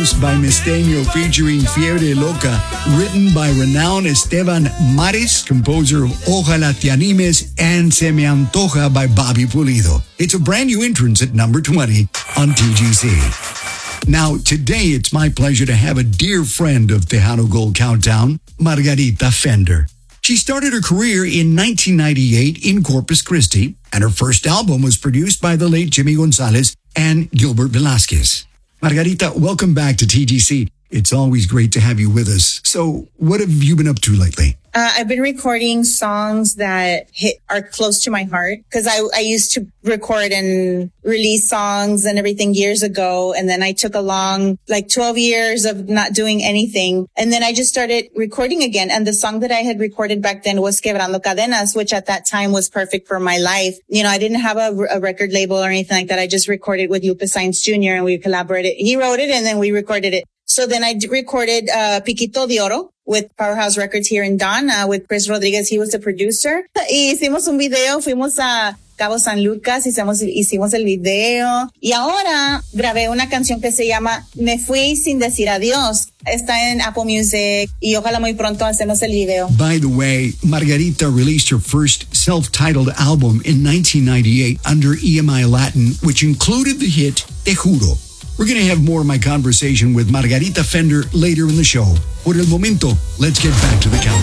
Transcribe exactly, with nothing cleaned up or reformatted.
Adiós by Misteño featuring Fiebre Loca, written by renowned Esteban Mares, composer of Ojalá Te Animes, and Se Me Antoja by Bobby Pulido. It's a brand new entrance at number twenty on T G C. Now, today it's my pleasure to have a dear friend of Tejano Gold Countdown, Margarita Fender. She started her career in nineteen ninety-eight in Corpus Christi, and her first album was produced by the late Jimmy Gonzalez and Gilbert Velasquez. Margarita, welcome back to T G C. It's always great to have you with us. So, what have you been up to lately? Uh, I've been recording songs that hit are close to my heart because I, I used to record and release songs and everything years ago. And then I took a long, like twelve years of not doing anything. And then I just started recording again. And the song that I had recorded back then was Quebrando Cadenas, which at that time was perfect for my life. You know, I didn't have a, a record label or anything like that. I just recorded with Lupe Sainz Junior and we collaborated. He wrote it and then we recorded it. So then I recorded, uh, Piquito de Oro with Powerhouse Records here in Dawn, uh, with Chris Rodriguez. He was the producer. Y hicimos un video, fuimos a Cabo San Lucas, hicimos, hicimos el video. Y ahora grabé una canción que se llama Me Fui Sin Decir Adiós. Está en Apple Music y ojalá muy pronto hacemos el video. By the way, Margarita released her first self-titled album in nineteen ninety-eight under E M I Latin, which included the hit Te Juro. We're going to have more of my conversation with Margarita Fender later in the show. Por el momento, let's get back to the countdown.